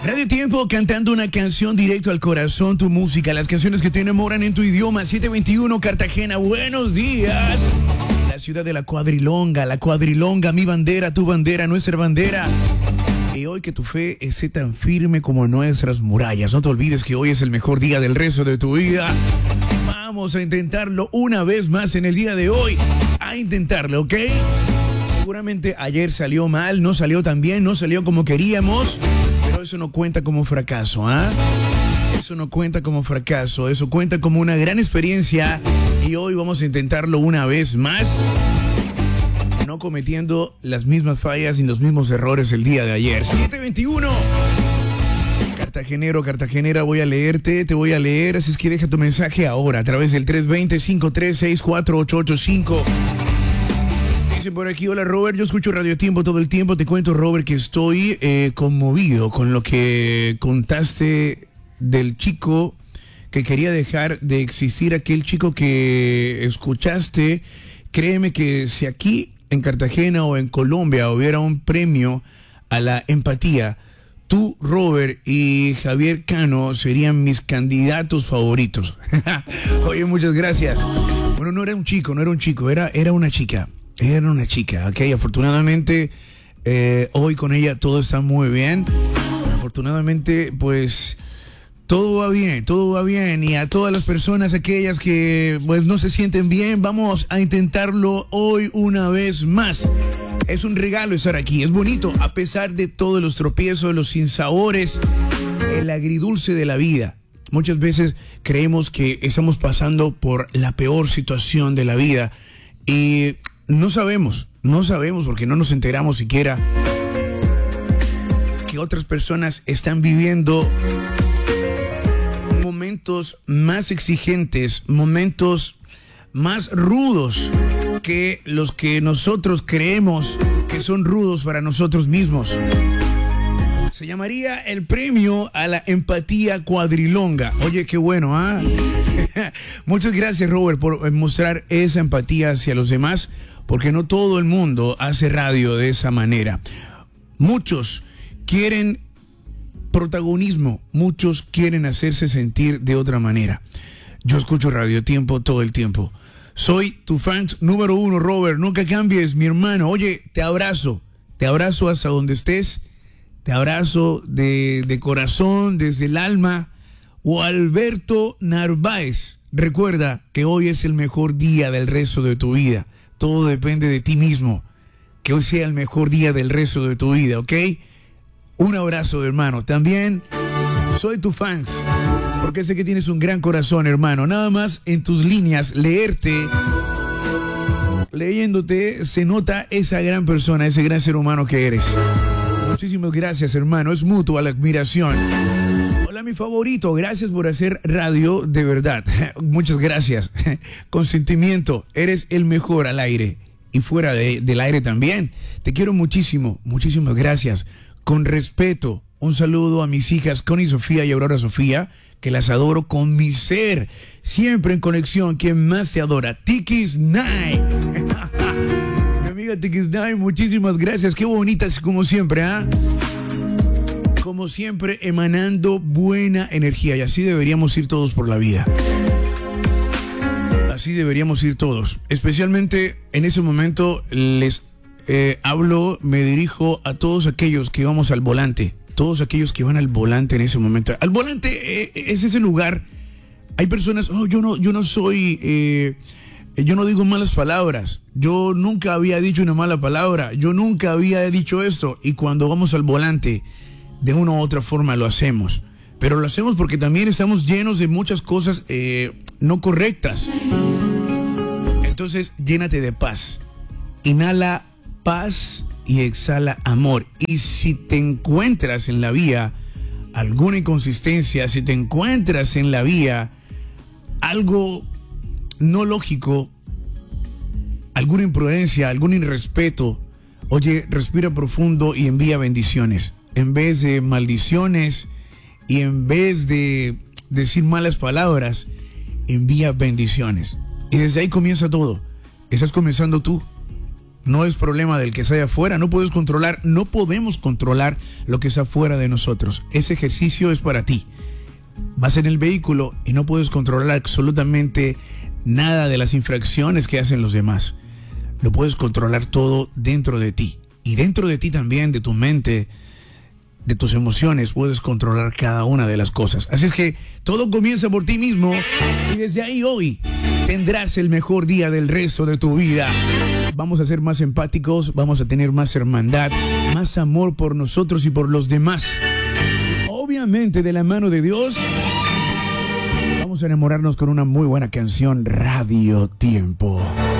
Radio Tiempo cantando una canción directo al corazón, tu música, las canciones que te enamoran en tu idioma. 721 Cartagena, buenos días. La ciudad de la cuadrilonga, mi bandera, tu bandera, nuestra bandera. Y hoy que tu fe esté tan firme como nuestras murallas. No te olvides que hoy es el mejor día del resto de tu vida. Vamos a intentarlo una vez más en el día de hoy. A intentarlo, ¿ok? Seguramente ayer salió mal, no salió tan bien, no salió como queríamos. Pero eso no cuenta como fracaso, ¿ah? Eso no cuenta como fracaso, eso cuenta como una gran experiencia. Y hoy vamos a intentarlo una vez más, no cometiendo las mismas fallas y los mismos errores el día de ayer. 721. Cartagenero, cartagenera, voy a leerte, te voy a leer, así es que deja tu mensaje ahora a través del 320-536-4885. Dice por aquí, hola Robert, yo escucho Radio Tiempo todo el tiempo. Te cuento, Robert, que estoy conmovido con lo que contaste del chico que quería dejar de existir, aquel chico que escuchaste. Créeme que si aquí en Cartagena o en Colombia hubiera un premio a la empatía, tú, Robert, y Javier Cano serían mis candidatos favoritos. Oye, muchas gracias. Bueno, no era un chico, era una chica. Era una chica, ok. Afortunadamente, hoy con ella todo está muy bien. Afortunadamente, pues, todo va bien. Y a todas las personas, aquellas que pues no se sienten bien, vamos a intentarlo hoy una vez más. Es un regalo estar aquí, es bonito, a pesar de todos los tropiezos, los sinsabores, el agridulce de la vida. Muchas veces creemos que estamos pasando por la peor situación de la vida y no sabemos porque no nos enteramos siquiera que otras personas están viviendo momentos más exigentes, momentos más rudos que los que nosotros creemos que son rudos para nosotros mismos. Se llamaría el premio a la empatía cuadrilonga. Oye, qué bueno, ¿ah? Muchas gracias, Robert, por mostrar esa empatía hacia los demás, porque no todo el mundo hace radio de esa manera. Muchos quieren protagonismo, muchos quieren hacerse sentir de otra manera. Yo escucho Radio Tiempo todo el tiempo. Soy tu fan número 1, Robert. Nunca cambies, mi hermano. Oye, te abrazo hasta donde estés. Te abrazo de corazón, desde el alma. O Alberto Narváez. Recuerda que hoy es el mejor día del resto de tu vida. Todo depende de ti mismo. Que hoy sea el mejor día del resto de tu vida, ¿ok? Un abrazo, hermano. También soy tu fan, porque sé que tienes un gran corazón, hermano. Nada más en tus líneas, leyéndote, se nota esa gran persona, ese gran ser humano que eres. Muchísimas gracias, hermano. Es mutua la admiración. Hola, mi favorito. Gracias por hacer radio, de verdad. Muchas gracias. Con sentimiento. Eres el mejor al aire y fuera del aire también. Te quiero muchísimo. Muchísimas gracias. Con respeto, un saludo a mis hijas Connie Sofía y Aurora Sofía, que las adoro con mi ser. Siempre en conexión, quien más te adora, Tikis Night. Mi amiga Tikis Night, muchísimas gracias. Qué bonitas como siempre, ¿ah? Como siempre, emanando buena energía. Y así deberíamos ir todos por la vida. Así deberíamos ir todos. Especialmente en ese momento les me dirijo a todos aquellos que vamos al volante. Todos aquellos que van al volante en ese momento. Al volante es ese lugar. Hay personas, yo no digo malas palabras. Yo nunca había dicho una mala palabra. Yo nunca había dicho esto. Y cuando vamos al volante, de una u otra forma lo hacemos. Pero lo hacemos porque también estamos llenos de muchas cosas no correctas. Entonces, llénate de paz. Inhala paz y exhala amor. Y si te encuentras en la vía alguna inconsistencia, si te encuentras en la vía algo no lógico, alguna imprudencia, algún irrespeto, oye, respira profundo y envía bendiciones. En vez de maldiciones y en vez de decir malas palabras, envía bendiciones. Y desde ahí comienza todo. Estás comenzando tú. No es problema del que está afuera. No podemos controlar lo que está afuera de nosotros. Ese ejercicio es para ti. Vas en el vehículo y no puedes controlar absolutamente nada de las infracciones que hacen los demás. Lo puedes controlar todo dentro de ti. Y dentro de ti también, de tu mente, de tus emociones, puedes controlar cada una de las cosas. Así es que todo comienza por ti mismo. Y desde ahí hoy tendrás el mejor día del resto de tu vida. Vamos a ser más empáticos, vamos a tener más hermandad, más amor por nosotros y por los demás. Obviamente de la mano de Dios, vamos a enamorarnos con una muy buena canción, Radio Tiempo.